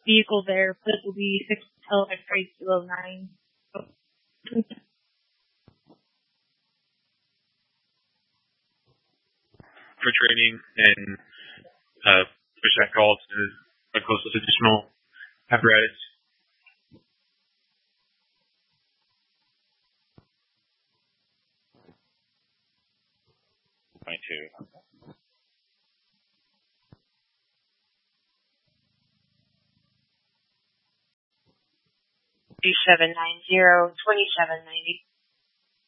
vehicle there, but it will be 6 Hotel X-ray 209. For training and pushback calls to closest additional apparatus. $2790, $2790.